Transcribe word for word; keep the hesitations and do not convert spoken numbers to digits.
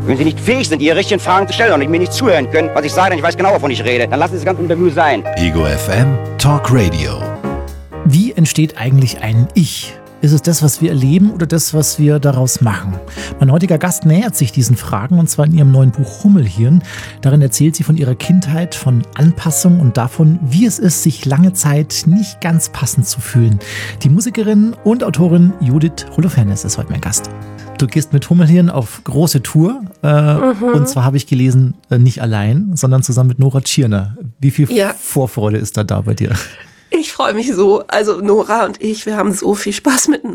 Wenn Sie nicht fähig sind, Ihre richtigen Fragen zu stellen und mir nicht zuhören können, was ich sage, dann ich weiß genau, wovon ich rede, dann lassen Sie das ganze Interview sein. Ego F M Talk Radio. Wie entsteht eigentlich ein Ich? Ist es das, was wir erleben oder das, was wir daraus machen? Mein heutiger Gast nähert sich diesen Fragen und zwar in ihrem neuen Buch Hummelhirn. Darin erzählt sie von ihrer Kindheit, von Anpassung und davon, wie es ist, sich lange Zeit nicht ganz passend zu fühlen. Die Musikerin und Autorin Judith Holofernes ist heute mein Gast. Du gehst mit Hummelhirn auf große Tour äh, mhm. und zwar habe ich gelesen, äh, nicht allein, sondern zusammen mit Nora Tschirner. Wie viel ja. Vorfreude ist da da bei dir? Ich freue mich so. Also Nora und ich, wir haben so viel Spaß miteinander.